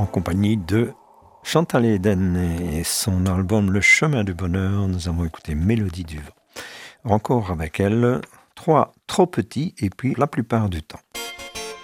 en compagnie de Chantal Eden et son album Le Chemin du Bonheur. Nous avons écouté Mélodie du vent. Encore avec elle, 3 trop petits et puis la plupart du temps.